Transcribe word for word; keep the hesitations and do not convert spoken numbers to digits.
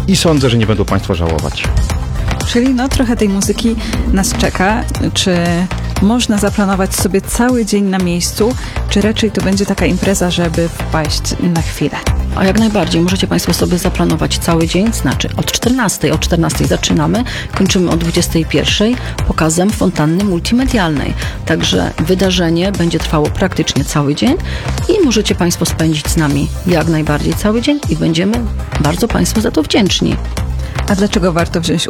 i sądzę, że nie będą Państwo żałować. Czyli no trochę tej muzyki nas czeka. Czy można zaplanować sobie cały dzień na miejscu, czy raczej to będzie taka impreza, żeby wpaść na chwilę? A jak najbardziej, możecie Państwo sobie zaplanować cały dzień, znaczy od czternastej, o czternastej zaczynamy, kończymy o dwudziestej pierwszej pokazem fontanny multimedialnej. Także wydarzenie będzie trwało praktycznie cały dzień i możecie Państwo spędzić z nami jak najbardziej cały dzień i będziemy bardzo Państwu za to wdzięczni. A dlaczego warto wziąć